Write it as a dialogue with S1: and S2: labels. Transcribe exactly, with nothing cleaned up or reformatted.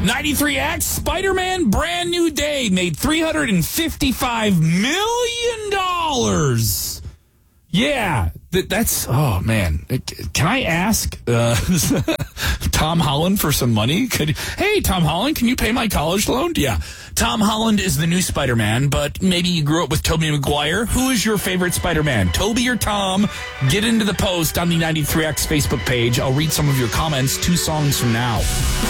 S1: ninety-three X, Spider-Man Brand New Day made three hundred fifty-five million dollars. Yeah, that, that's, oh, man. Can I ask uh, Tom Holland for some money? Could, hey, Tom Holland, can you pay my college loan? Yeah. Tom Holland is the new Spider-Man, but maybe you grew up with Tobey Maguire. Who is your favorite Spider-Man, Tobey or Tom? Get into the post on the ninety-three X Facebook page. I'll read some of your comments two songs from now.